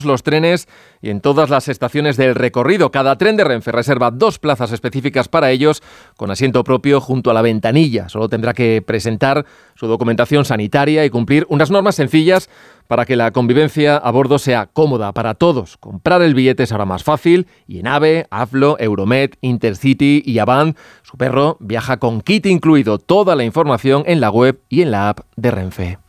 los trenes y en todas las estaciones del recorrido. Cada tren de Renfe reserva 2 plazas específicas para ellos con asiento propio junto a la ventanilla. Solo tendrá que presentar su documentación sanitaria y cumplir unas normas sencillas para que la convivencia a bordo sea cómoda para todos. Comprar el billete es ahora más fácil y en AVE, Aflo, Euromed, Intercity y Avant, su perro viaja con kit incluido. Toda la información en la web y en la app de Renfe.